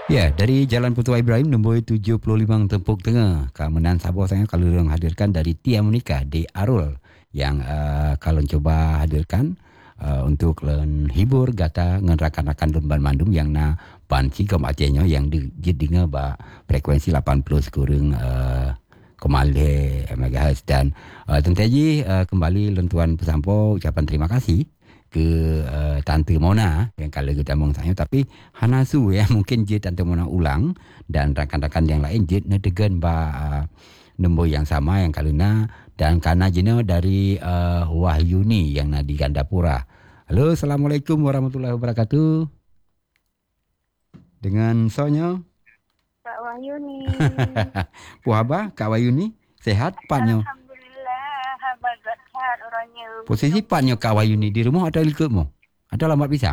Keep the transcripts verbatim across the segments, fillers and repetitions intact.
Ya, dari Jalan Putua Ibrahim nombor tujuh puluh lima Tempuk Tengah. Keamanan Sabah saya kalau orang hadirkan dari Tia Monika di Arul yang uh, kalau coba hadirkan uh, untuk len hibur gata ngan rakan-rakan Lumban Mandum yang na panci kematenya yang di dinga ba frekuensi lapan puluh sekurang uh, kemali megahertz dan uh, tentu saja uh, kembali lentuan pesampo ucapan terima kasih ke uh, Tante Mona yang kalau kita ngomong saya tapi Hanasu ya mungkin je Tante Mona ulang dan rakan-rakan yang lain je nedegan ba uh, nombor yang sama yang kaluna dan karena jena dari uh, Wahyuni yang na di Gandapura. Halo, Assalamualaikum warahmatullahi wabarakatuh. Dengan Sonya Kak Wahyuni. Puhaba Kak Wahyuni sehat panyo. Orangnya. Posisi panyo Kak Wahyuni di rumah atau ikutmu? Ada lambat pisang?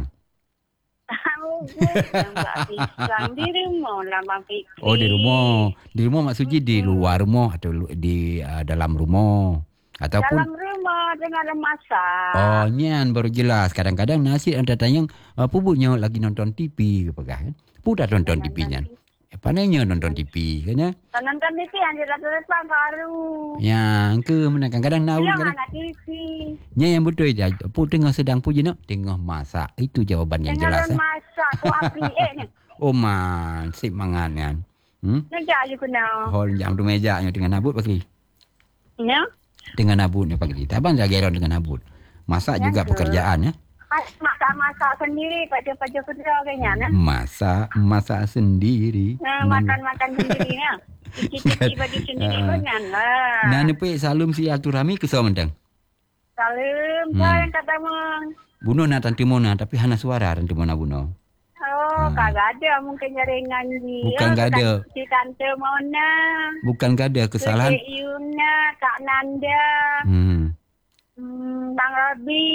Lambat pisang di rumah, lambat pisang. Oh di rumah, di rumah maksudnya di luar rumah atau di uh, dalam rumah ataupun dalam rumah dengan masak. Oh nyan baru jelas. Kadang-kadang nasi anda tanya apa punya lagi nonton T V ke kan? Pu dah nonton T V nyan. Pananya nonton T V kan ya? Nonton T V yang jelas depan baru. Ya, ke mana kadang-kadang naun Yang kan. anak T V. Nya yang betul je. Pu tengah sedang puji nak tengah masak. Itu jawaban yang jelas. Tengah masak tu api eh ni. Oh man, sip mangan kan. Hmm? Nanti aja kena. Hol jam tu meja nya dengan nabut pagi. Ya? Dengan nabut ni pagi. Taban jaga geron dengan nabut. Masak juga pekerjaan ya. Masak-masak sendiri pada-pada kerja kayaknya nah. Masak, masak sendiri. Nah, makan-makan sendiri nah. Cuci-cuci baju sendiri pun lah. Nah, ni pe salum si Aturami ke mendang. Salam, Hmm. saya kata mong. Buno na Tante Mona tapi hana suara Tante Mona buno. Oh, kagak ada mungkin jaringan dia. Bukan gak ada. Si Tante Mona. Bukan gak ada kesalahan. Dek Yuna, Kak Nanda. Hmm. Hmm, Bang Robi.